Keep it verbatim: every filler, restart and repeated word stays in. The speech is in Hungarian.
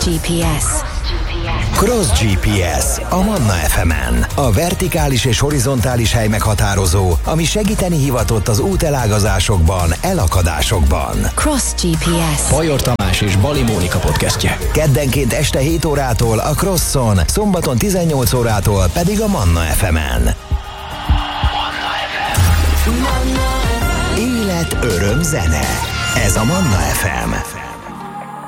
gé pé es. Cross gé pé es a Manna ef emen. A vertikális és horizontális hely meghatározó, ami segíteni hivatott az útelágazásokban, elakadásokban. Cross gé pé es. Bajor Tamás és Bali Mónika podcastje. Keddenként este hét órától a Crosson, szombaton tizennyolc órától pedig a Manna ef emen. Élet, öröm, zene. Ez a Manna ef em.